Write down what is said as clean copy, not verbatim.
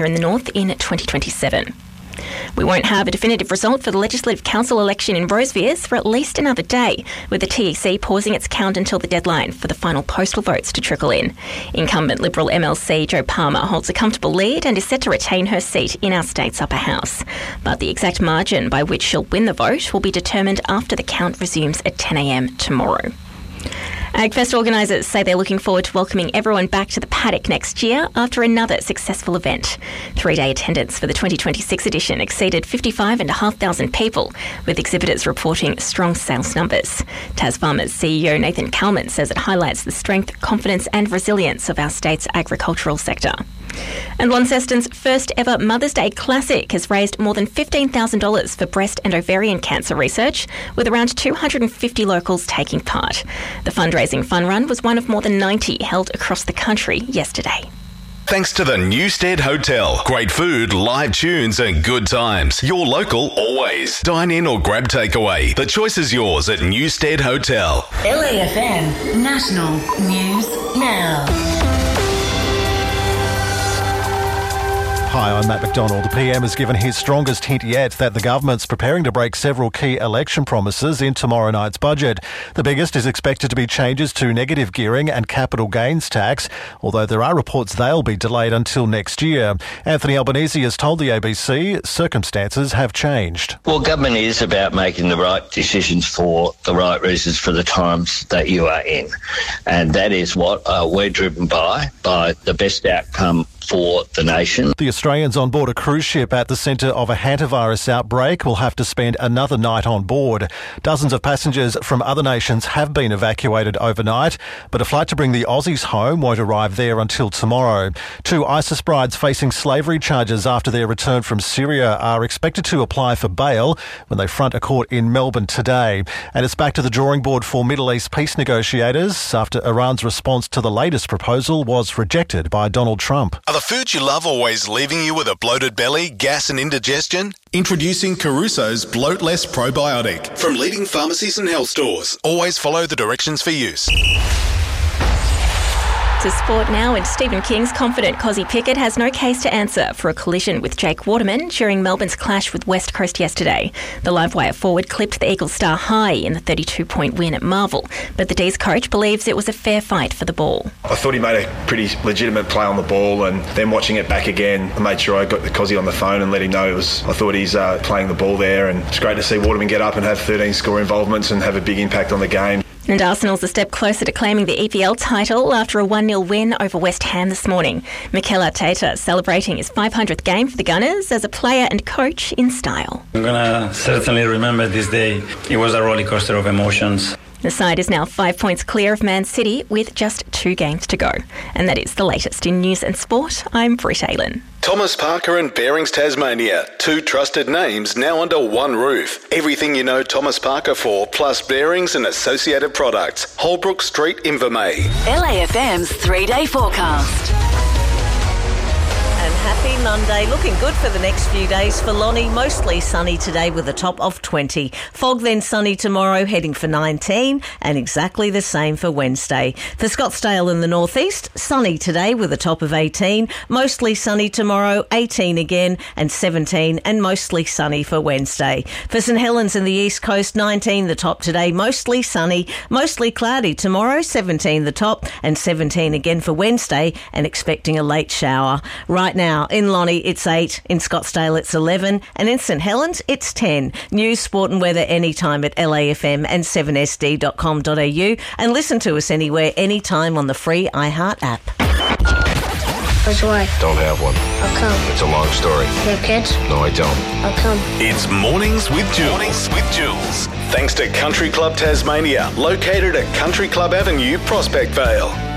in the north in 2027. We won't have a definitive result for the Legislative Council election in Rosevears for at least another day, with the TEC pausing its count until the deadline for the final postal votes to trickle in. Incumbent Liberal MLC Jo Palmer holds a comfortable lead and is set to retain her seat in our state's upper house. But the exact margin by which she'll win the vote will be determined after the count resumes at 10 a.m. tomorrow. AgFest organisers say they're looking forward to welcoming everyone back to the paddock next year after another successful event. 3-day attendance for the 2026 edition exceeded 55,500 people, with exhibitors reporting strong sales numbers. Tasfarmers CEO Nathan Kalman says it highlights the strength, confidence and resilience of our state's agricultural sector. And Launceston's first ever Mother's Day Classic has raised more than $15,000 for breast and ovarian cancer research, with around 250 locals taking part. The fundraising fun run was one of more than 90 held across the country yesterday. Thanks to the Newstead Hotel. Great food, live tunes and good times. Your local always. Dine in or grab takeaway. The choice is yours at Newstead Hotel. LAFM National News Now. Hi, I'm Matt McDonald. The PM has given his strongest hint yet that the government's preparing to break several key election promises in tomorrow night's budget. The biggest is expected to be changes to negative gearing and capital gains tax, although there are reports they'll be delayed until next year. Anthony Albanese has told the ABC circumstances have changed. Well, government is about making the right decisions for the right reasons for the times that you are in. And that is what we're driven by the best outcome for the nation. The Australians on board a cruise ship at the centre of a hantavirus outbreak will have to spend another night on board. Dozens of passengers from other nations have been evacuated overnight, but a flight to bring the Aussies home won't arrive there until tomorrow. 2 ISIS brides facing slavery charges after their return from Syria are expected to apply for bail when they front a court in Melbourne today. And it's back to the drawing board for Middle East peace negotiators after Iran's response to the latest proposal was rejected by Donald Trump. Are the foods you love always leaving you with a bloated belly, gas and indigestion? Introducing Caruso's Bloat Less Probiotic from leading pharmacies and health stores. Always follow the directions for use. To sport now, and Stephen King's confident Kozzy Pickett has no case to answer for a collision with Jake Waterman during Melbourne's clash with West Coast yesterday. The Livewire forward clipped the Eagles star high in the 32-point win at Marvel, but the D's coach believes it was a fair fight for the ball. I thought he made a pretty legitimate play on the ball, and then watching it back again, I made sure I got the Kozzy on the phone and let him know I thought he's playing the ball there, and it's great to see Waterman get up and have 13 score involvements and have a big impact on the game. And Arsenal's a step closer to claiming the EPL title after a 1-0 win over West Ham this morning. Mikel Arteta celebrating his 500th game for the Gunners as a player and coach in style. I'm going to certainly remember this day. It was a roller coaster of emotions. The side is now 5 points clear of Man City with just 2 games to go. And that is the latest in news and sport. I'm Britt Aylen. Thomas Parker and Bearings Tasmania. 2 trusted names now under one roof. Everything you know Thomas Parker for, plus bearings and associated products. Holbrook Street, Invermay. LAFM's 3-day forecast. And happy Monday. Looking good for the next few days for Lonnie. Mostly sunny today with a top of 20. Fog then sunny tomorrow, heading for 19, and exactly the same for Wednesday. For Scottsdale in the northeast, sunny today with a top of 18. Mostly sunny tomorrow, 18 again, and 17, and mostly sunny for Wednesday. For St Helens in the east coast, 19 the top today, mostly sunny, mostly cloudy tomorrow, 17 the top, and 17 again for Wednesday, and expecting a late shower. Right now, in Lonnie, it's 8. In Scottsdale, it's 11. And in St Helens, it's 10. News, sport and weather anytime at LAFM and 7sd.com.au. And listen to us anywhere, anytime on the free iHeart app. Where's your wife? Don't have one. How come? It's a long story. You have kids? No, I don't. How come? It's Mornings with Jules. Thanks to Country Club Tasmania, located at Country Club Avenue, Prospect Vale.